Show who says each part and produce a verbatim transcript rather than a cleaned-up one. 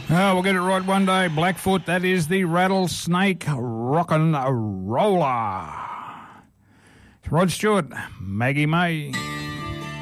Speaker 1: Oh, we'll get it right one day. Blackfoot, that is the Rattlesnake Rockin' Roller. Rod Stewart, Maggie May.